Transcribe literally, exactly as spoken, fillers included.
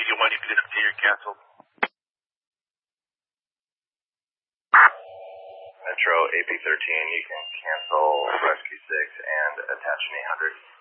you want, you can discontinue or cancel. Metro A P thirteen, you can cancel Rescue six and attach an eight hundred.